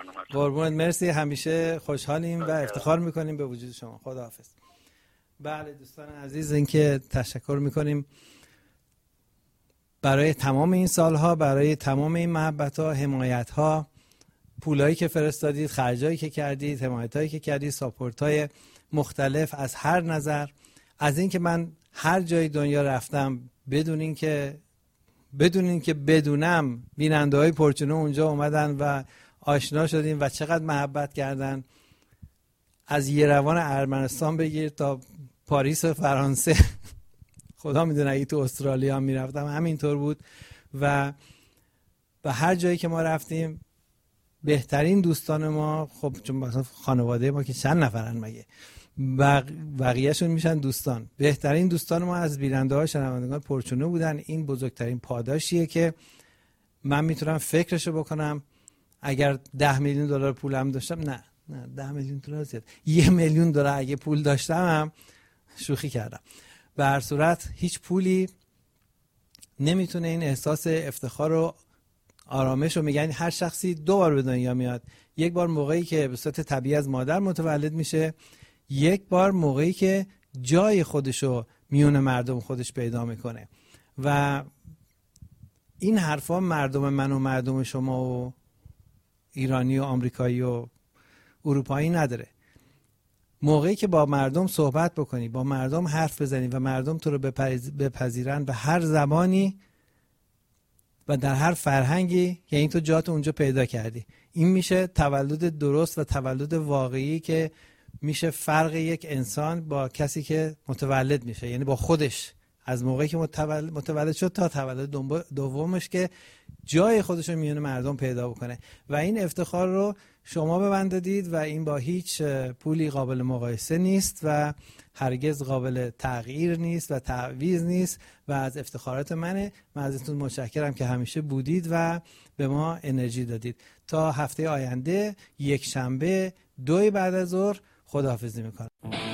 برنامه. قربونت، مرسی، همیشه خوشحالیم و افتخار میکنیم به وجود شما. خداحافظ. بله دوستان عزیز، اینکه تشکر میکنیم برای تمام این سالها، برای تمام این محبت‌ها، حمایت‌ها، پولایی که فرستادید، خرجایی که کردید، حمایتایی که کردید، ساپورت‌های مختلف از هر نظر، از اینکه من هر جای دنیا رفتم بدون اینکه بدونم بیننده‌های پرچونو اونجا اومدن و آشنا شدیم و چقدر محبت کردن. از یروان ارمنستان بگیر تا پاریس فرانسه، خدا میدونه اگه تو استرالیا هم میرفتم همینطور بود. و هر جایی که ما رفتیم بهترین دوستان ما، خب چون مثلا خانواده ما که چند نفرن مگه، بقیه‌شون میشن دوستان، بهترین دوستان ما از بیننده ها شنوندگان پرچونو بودن. این بزرگترین پاداشیه که من میتونم فکرشو بکنم. اگر 10 میلیون دلار پولم داشتم، نه 10 میلیون دلار زیاد، 1 میلیون دلار اگه پول داشتم هم شوخی کردم. به هر صورت هیچ پولی نمیتونه این احساس افتخار و آرامش رو، میگن هر شخصی 2 بار به دنیا میاد. یک بار موقعی که به صورت طبیعی از مادر متولد میشه، یک بار موقعی که جای خودشو میون مردم خودش پیدا میکنه. و این حرفا مردم من و مردم شما و ایرانی و آمریکایی و اروپایی نداره. موقعی که با مردم صحبت بکنی، با مردم حرف بزنی و مردم تو رو بپذیرن به هر زبانی و در هر فرهنگی، یعنی تو جات اونجا پیدا کردی. این میشه تولد درست و تولد واقعی که میشه فرق یک انسان با کسی که متولد میشه، یعنی با خودش، از موقعی که متولد شد تا تولد دومش که جای خودش رو میونه مردم پیدا بکنه. و این افتخار رو شما به من دادید و این با هیچ پولی قابل مقایسه نیست و هرگز قابل تغییر نیست و تعویض نیست و از افتخارات منه. من ازتون متشکرم که همیشه بودید و به ما انرژی دادید. تا هفته آینده یک شنبه 2 بعد از ظهر خداحافظی میکنم.